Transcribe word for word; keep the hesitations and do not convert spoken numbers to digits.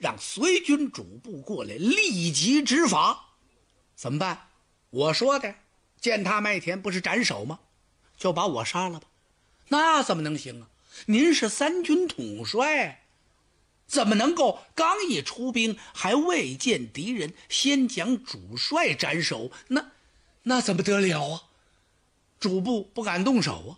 让随军主簿过来立即执法。怎么办？我说的，践踏麦田不是斩首吗？就把我杀了吧。那怎么能行啊？您是三军统帅，怎么能够刚一出兵还未见敌人，先将主帅斩首？那那怎么得了啊？主簿不敢动手啊，